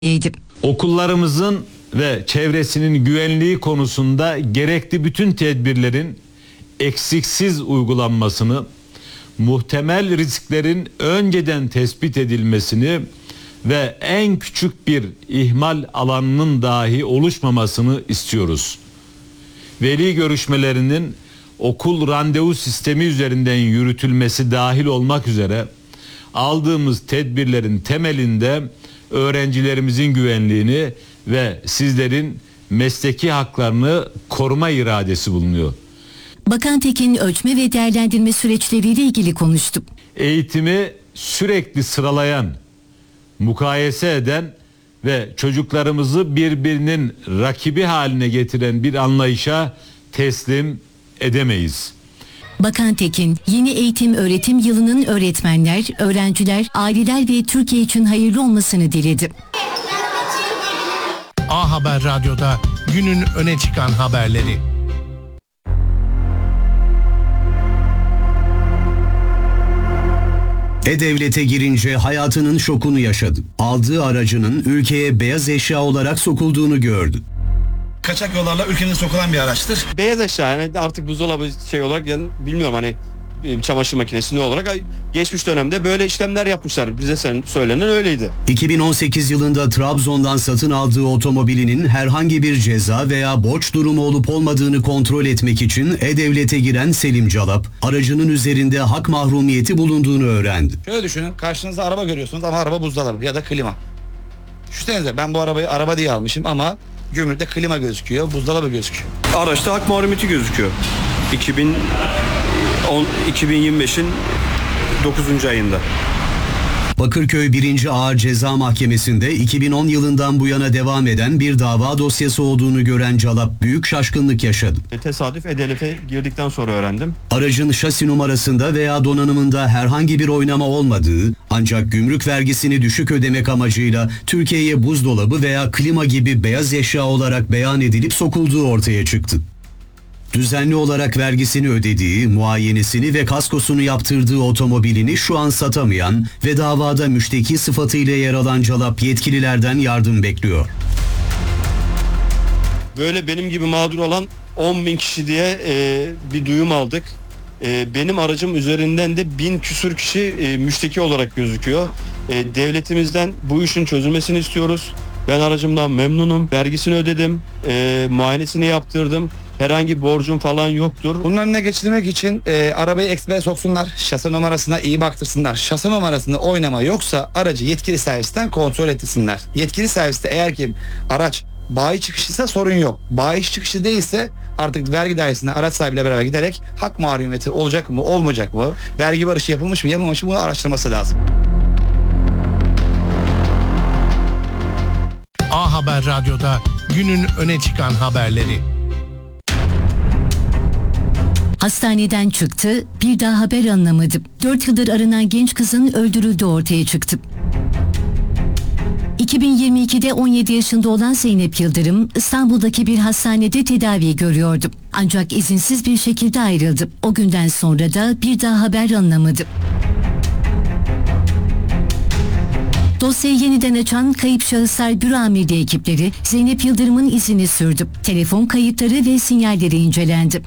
Okullarımızın ve çevresinin güvenliği konusunda gerekli bütün tedbirlerin eksiksiz uygulanmasını, muhtemel risklerin önceden tespit edilmesini ve en küçük bir ihmal alanının dahi oluşmamasını istiyoruz. Veli görüşmelerinin okul randevu sistemi üzerinden yürütülmesi dahil olmak üzere aldığımız tedbirlerin temelinde öğrencilerimizin güvenliğini ve sizlerin mesleki haklarını koruma iradesi bulunuyor. Bakan Tekin ölçme ve değerlendirme süreçleriyle ilgili konuştu. Eğitimi sürekli sıralayan, mukayese eden ve çocuklarımızı birbirinin rakibi haline getiren bir anlayışa teslim edemeyiz. Bakan Tekin, yeni eğitim öğretim yılının öğretmenler, öğrenciler, aileler ve Türkiye için hayırlı olmasını diledi. A Haber Radyo'da günün öne çıkan haberleri. E-Devlet'e girince hayatının şokunu yaşadı. Aldığı aracının ülkeye beyaz eşya olarak sokulduğunu gördü. Kaçak yollarla ülkemize sokulan bir araçtır. Beyaz eşya yani artık buzdolabı şey olarak yani bilmiyorum hani çamaşır makinesi ne olarak geçmiş dönemde böyle işlemler yapmışlar. Bize söylenen öyleydi. 2018 yılında Trabzon'dan satın aldığı otomobilinin herhangi bir ceza veya borç durumu olup olmadığını kontrol etmek için E-Devlet'e giren Selim Calap, aracının üzerinde hak mahrumiyeti bulunduğunu öğrendi. Şöyle düşünün, karşınızda araba görüyorsunuz ama araba buzdolabı ya da klima. Düşünsenize ben bu arabayı araba diye almışım ama gümrükte klima gözüküyor, buzdolabı gözüküyor. Araçta hak mahrumiyeti gözüküyor. 2025'in 9. ayında. Bakırköy 1. Ağır Ceza Mahkemesi'nde 2010 yılından bu yana devam eden bir dava dosyası olduğunu gören Calap büyük şaşkınlık yaşadı. Tesadüf E-Devlet'e girdikten sonra öğrendim. Aracın şasi numarasında veya donanımında herhangi bir oynama olmadığı, ancak gümrük vergisini düşük ödemek amacıyla Türkiye'ye buzdolabı veya klima gibi beyaz eşya olarak beyan edilip sokulduğu ortaya çıktı. Düzenli olarak vergisini ödediği, muayenesini ve kaskosunu yaptırdığı otomobilini şu an satamayan ve davada müşteki sıfatıyla yer alan Calap yetkililerden yardım bekliyor. Böyle benim gibi mağdur olan 10.000 kişi diye bir duyum aldık. Benim aracım üzerinden de 1000 küsür kişi müşteki olarak gözüküyor. Devletimizden bu işin çözülmesini istiyoruz. Ben aracımdan memnunum. Vergisini ödedim. Muayenesini yaptırdım. Herhangi borcum falan yoktur. Bunların önüne geçirmek için arabayı ekspere soksunlar. Şase numarasına iyi baktırsınlar. Şase numarasında oynama yoksa aracı yetkili servisten kontrol ettirsinler. Yetkili serviste eğer ki araç bayi çıkışıysa sorun yok. Bayi çıkışı değilse artık vergi dairesine araç sahibiyle beraber giderek hak mahrumiyeti olacak mı olmayacak mı? Vergi barışı yapılmış mı yapılmamış mı bunu araştırması lazım. A Haber Radyo'da günün öne çıkan haberleri. Hastaneden çıktı, bir daha haber alınamadı. 4 yıldır aranan genç kızın öldürüldüğü ortaya çıktı. 2022'de 17 yaşında olan Zeynep Yıldırım, İstanbul'daki bir hastanede tedavi görüyordu. Ancak izinsiz bir şekilde ayrıldı. O günden sonra da bir daha haber alınamadı. Dosyayı yeniden açan Kayıp Şahıslar Büro Amirliği ekipleri Zeynep Yıldırım'ın izini sürdü. Telefon kayıtları ve sinyalleri incelendi.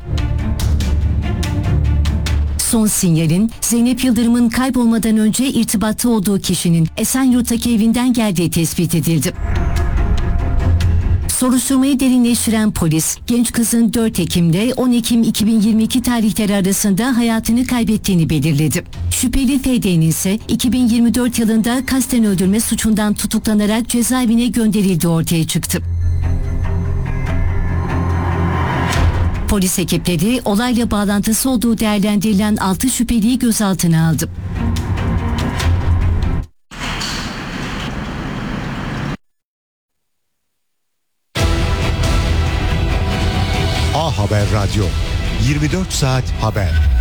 Son sinyalin Zeynep Yıldırım'ın kaybolmadan önce irtibatta olduğu kişinin Esenyurt'taki evinden geldiği tespit edildi. Soruşturmayı derinleştiren polis, genç kızın 4 Ekim'de 10 Ekim 2022 tarihleri arasında hayatını kaybettiğini belirledi. Şüpheli FD'nin ise 2024 yılında kasten öldürme suçundan tutuklanarak cezaevine gönderildiği ortaya çıktı. Polis ekipleri olayla bağlantısı olduğu değerlendirilen 6 şüpheliyi gözaltına aldı. A Haber Radyo, 24 saat haber.